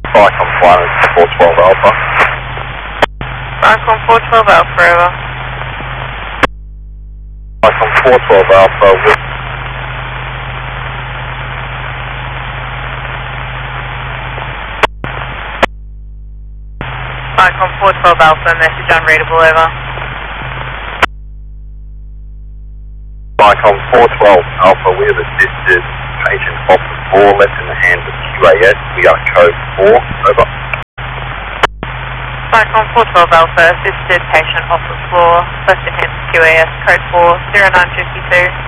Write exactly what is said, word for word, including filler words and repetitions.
Icon one, four twelve Alpha. Icon four twelve Alpha, over. Icon four twelve Alpha with Icon four twelve Alpha, message unreadable, over. Icon four twelve Alpha, we have assisted patient off the floor, left in the hands of Q A S. We are code four, over. Icon four twelve Alpha, assisted patient off the floor, left in hands of Q A S, code four, zero nine five two.